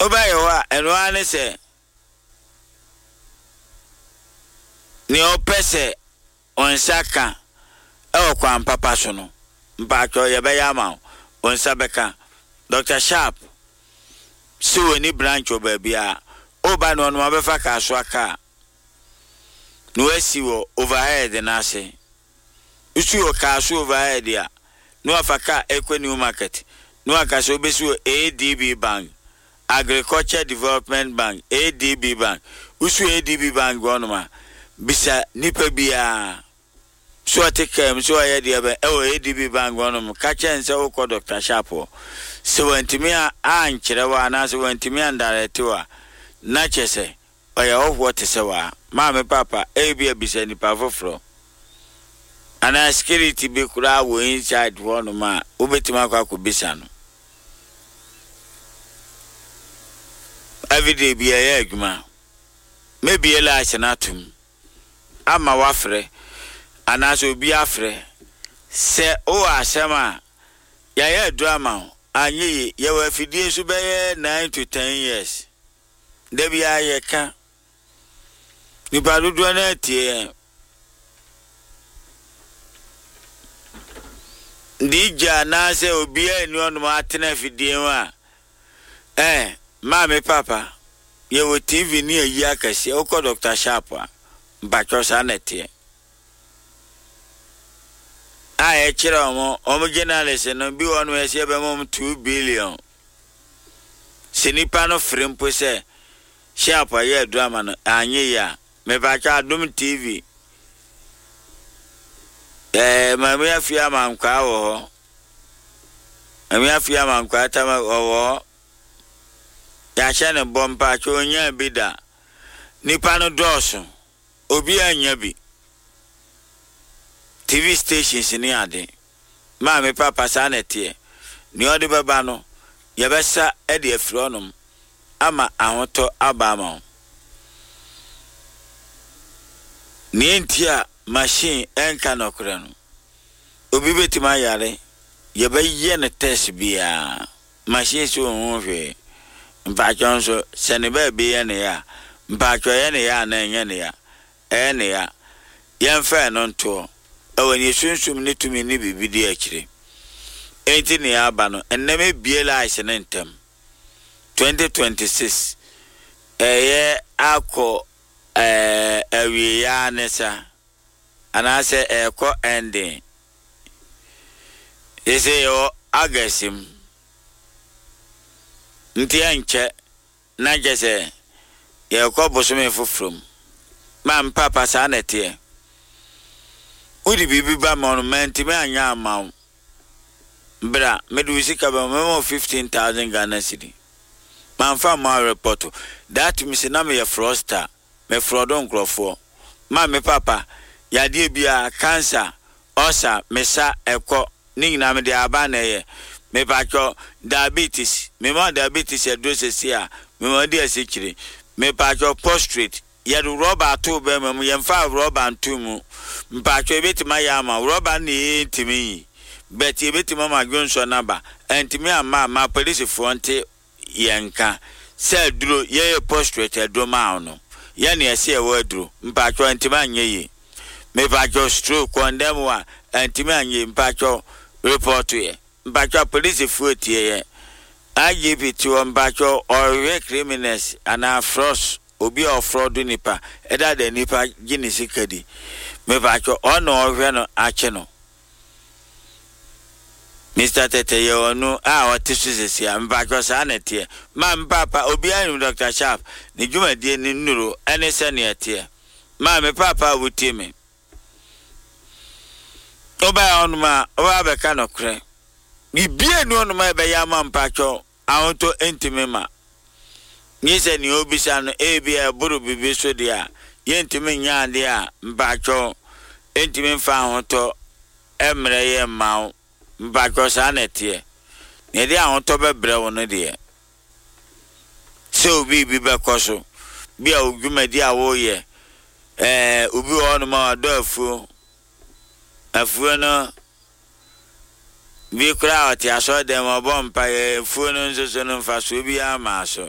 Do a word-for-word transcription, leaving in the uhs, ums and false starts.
Obaye wa eno ane se ni opese onsaka e okwan papa so no mpacho ye be yama onsa beka Doctor Sharp so any branch oba bia oba no no abefa ka so aka no esi wo overhead na se usu o ka so overhead ya no afaka Equity Market no aka so besu A D B Bank Agriculture Development Bank A D B Bank usu A D B Bank gonoma bisa nipa bia so atekem so aye de be e A D B Bank gonoma ka chense wo ko Doctor Sharp so wantimi a ankyere wa na so wantimi andarete wa na chese oya wo te se wa ma me papa e bia bisa nipa foforo ana security be kura wo inside one ma obetima kwa ko bisa no everyday bia ya adwuma maybe ela senatum ama wafre ana so bi afre se o asema ya ya drama anyi ye wa fidie so be nine to ten years de bia ye ka ni baludo na tie dija na se obi eni onu ma tena fidie wa eh ma me papa ye wo T V ni ayi akase o ko Doctor Sharp a mbacho sa na tie a e kira omo omo journalist no bi wonu e se be mom two billion sinipa no frempo se Sharp ye drama no anye ya me bacha Adum T V eh ma me afia man kwa wo me afia man kwa ta wo ya shane bomba cho nya bida nipa no doso obi anya bi T V stations ni ade ma me papa sa na tie ni odi baba no ye besa e de afronom ama ahoto abama ni entia machine enka no kure no obi betima yare ye be ye ne test bia machine so honhwe mpacho so sene be be ye ne ya mpacho ye ne ya na enye ne ya e ne ya ye mfa no nto awani sunsum ne tumi ne bibidi akire enti ne aba no eneme biela ise ne ntem twenty twenty-six eye akọ eh awie ya nesa anase eko ending ese yo agasim nti anche na jese ye ko bosume fofrom mam papa sa na tie udi bibi ba monument me anya amaw bra medu sika ba memo fifteen thousand Ghana cedi man fa ma report that me na me froster me frodon crofo ma me papa ya de bia cancer osa mesa eko ni na me de aba na ye me pacho diabetes me ma diabetes adrosesi a me ma de asikire me pacho prostate ya do rubber to be me ye mfa rubber antumu mpacho ebetima ya ma rubber ni ntimi bet ebetima ma gonso naba entimi ama ma police fronte yanka se duro ye prostate adoma no ya na ese e waduro mpacho entimi anye yi me pacho stroke condemn wa entimi anye mpacho report ye mpacho police fuotie ye I give it to mpacho or criminals ana frost obi ofroid nipa eda de nipa ginisi kadi me pacho ono ohwe no ache no Mister Tete ye onu a otisisi a mpacho sa na tie ma papa obi anu Doctor Sharp ni dwumadie ni nuru ene se ne tie ma me papa wutie me oba onu ma oba be ka no kre bibie nu onu ma be ya ma mpacho awonto entime ma Nise ni obisa no ebia buru bibi so dia yentimi nyaade a mpacho entimi mfa hoto emre ye mawo mpacho sa na tie ne dia hoto bebre wono de so bibi be koso bia ogumadi a wo ye eh obi wono ma do afu afu no bi kura ati aso de mo bompa e fu no nso so no mfa so bi ama so